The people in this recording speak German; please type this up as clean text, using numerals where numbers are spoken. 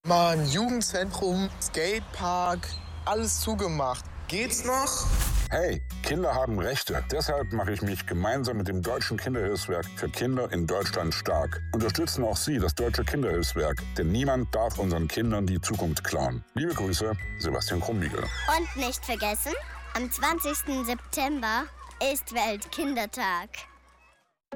Mann, Jugendzentrum, Skatepark, alles zugemacht. Geht's noch? Hey, Kinder haben Rechte. Deshalb mache ich mich gemeinsam mit dem Deutschen Kinderhilfswerk für Kinder in Deutschland stark. Unterstützen auch Sie das Deutsche Kinderhilfswerk, denn niemand darf unseren Kindern die Zukunft klauen. Liebe Grüße, Sebastian Krumbiegel. Und nicht vergessen, am 20. September ist Weltkindertag.